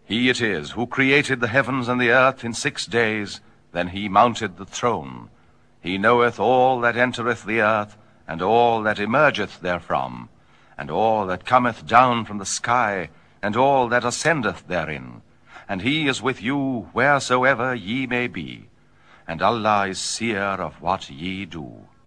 He it is who created the heavens and the earth in 6 days, then he mounted the throne. He knoweth all that entereth the earth, and all that emergeth therefrom, and all that cometh down from the sky, and all that ascendeth therein. And he is with you wheresoever ye may be. And Allah is seer of what ye do.